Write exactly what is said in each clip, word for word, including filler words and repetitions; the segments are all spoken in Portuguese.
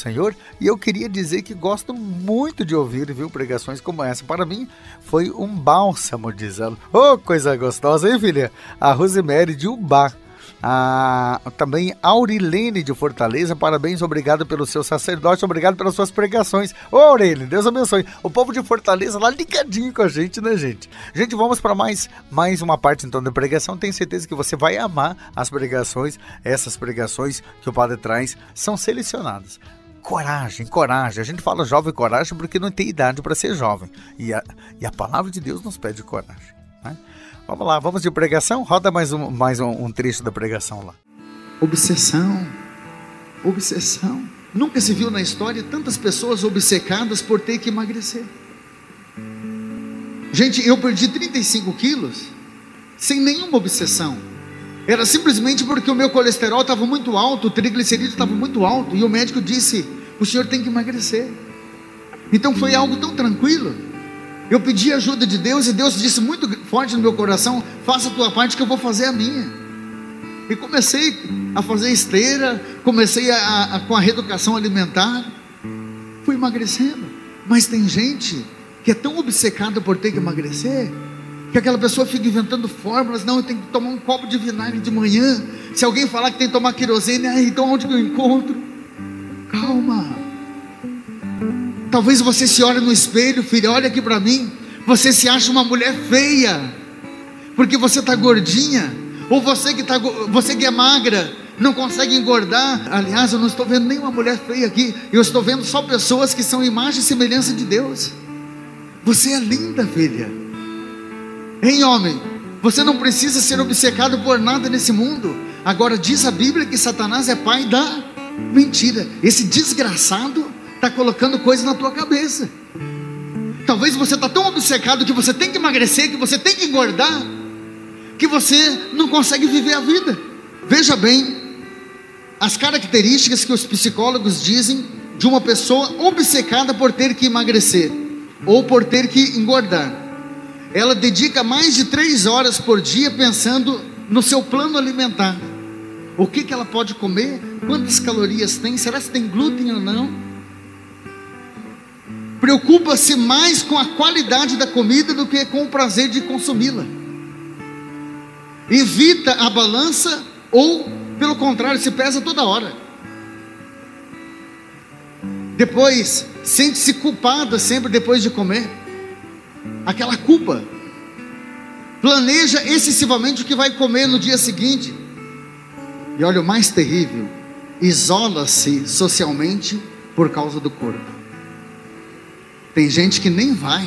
Senhor, e eu queria dizer que gosto muito de ouvir, viu, pregações como essa. Para mim, foi um bálsamo, diz ela. Ô, oh, coisa gostosa, hein, filha? A Rosemary de Ubá. Ah, também Aurilene de Fortaleza, parabéns, obrigado pelo seu sacerdote, obrigado pelas suas pregações. Ô Aurilene, Deus abençoe. O povo de Fortaleza lá ligadinho com a gente, né, gente? Gente, vamos para mais, mais uma parte então da pregação. Tenho certeza que você vai amar as pregações. Essas pregações que o padre traz são selecionadas. Coragem, coragem. A gente fala jovem coragem porque não tem idade para ser jovem. E a, e a palavra de Deus nos pede coragem, né? Vamos lá, vamos de pregação? Roda mais um, mais um, um trecho da pregação lá. Obsessão, obsessão. Nunca se viu na história tantas pessoas obcecadas por ter que emagrecer. Gente, eu perdi trinta e cinco quilos sem nenhuma obsessão. Era simplesmente porque o meu colesterol estava muito alto, o triglicerídeo estava muito alto, e o médico disse, o senhor tem que emagrecer. Então foi algo tão tranquilo. Eu pedi a ajuda de Deus e Deus disse muito forte no meu coração, faça a tua parte que eu vou fazer a minha. E comecei a fazer esteira, comecei a, a, com a reeducação alimentar, fui emagrecendo. Mas tem gente que é tão obcecada por ter que emagrecer, que aquela pessoa fica inventando fórmulas. Não, eu tenho que tomar um copo de vinagre de manhã. Se alguém falar que tem que tomar querosene, ah, então onde que eu encontro? Calma. Talvez você se olhe no espelho, filha, olha aqui para mim, você se acha uma mulher feia, porque você está gordinha, ou você que, tá, você que é magra, não consegue engordar. Aliás, eu não estou vendo nenhuma mulher feia aqui, eu estou vendo só pessoas que são imagem e semelhança de Deus. Você é linda, filha. Hein, homem? Você não precisa ser obcecado por nada nesse mundo. Agora diz a Bíblia que Satanás é pai da mentira. Esse desgraçado está colocando coisa na tua cabeça. Talvez você está tão obcecado que você tem que emagrecer, que você tem que engordar, que você não consegue viver a vida. Veja bem as características que os psicólogos dizem de uma pessoa obcecada por ter que emagrecer ou por ter que engordar. Ela dedica mais de três horas por dia pensando no seu plano alimentar. O que, que ela pode comer, quantas calorias tem, será que tem glúten ou não? Preocupa-se mais com a qualidade da comida do que com o prazer de consumi-la. Evita a balança ou, pelo contrário, se pesa toda hora. Depois, sente-se culpada sempre depois de comer. Aquela culpa. Planeja excessivamente o que vai comer no dia seguinte. E olha o mais terrível, isola-se socialmente por causa do corpo. Tem gente que nem vai,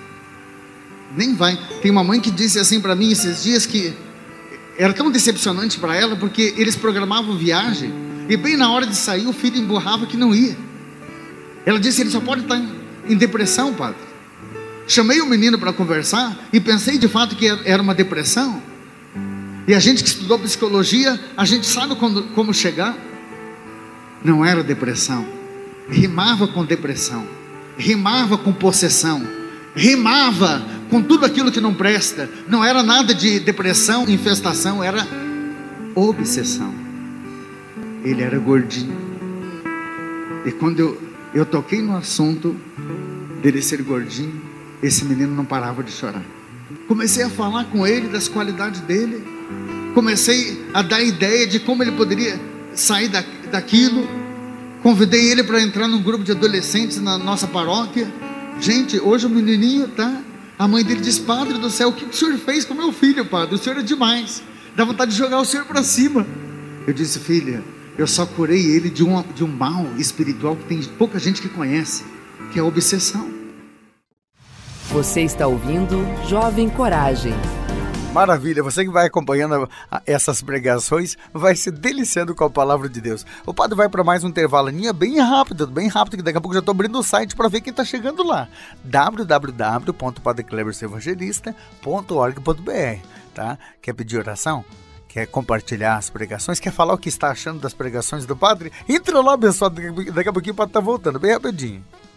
nem vai. Tem uma mãe que disse assim para mim esses dias que era tão decepcionante para ela, porque eles programavam viagem e bem na hora de sair o filho emburrava que não ia. Ela disse, ele só pode estar em, em depressão, padre. Chamei o menino para conversar e pensei de fato que era uma depressão. E a gente que estudou psicologia, a gente sabe como, como chegar. Não era depressão, rimava com depressão, rimava com possessão, rimava com tudo aquilo que não presta. Não era nada de depressão, infestação, era obsessão. Ele era gordinho. E quando eu, eu toquei no assunto dele ser gordinho, esse menino não parava de chorar. Comecei a falar com ele das qualidades dele, comecei a dar ideia de como ele poderia sair da, daquilo. Convidei ele para entrar num grupo de adolescentes na nossa paróquia. Gente, hoje o menininho tá, a mãe dele diz, padre do céu, o que o senhor fez com meu filho, padre? O senhor é demais, dá vontade de jogar o senhor para cima. Eu disse, filha, eu só curei ele de um, de um mal espiritual que tem pouca gente que conhece, que é a obsessão. Você está ouvindo Jovem Coragem. Maravilha, você que vai acompanhando essas pregações vai se deliciando com a palavra de Deus. O padre vai para mais um intervalinho bem rápido, bem rápido, que daqui a pouco já estou abrindo o site para ver quem está chegando lá. w w w ponto padre cleverson evangelista ponto org ponto b r, tá? Quer pedir oração? Quer compartilhar as pregações? Quer falar o que está achando das pregações do padre? Entra lá, abençoado, daqui a pouquinho o padre está voltando, bem rapidinho.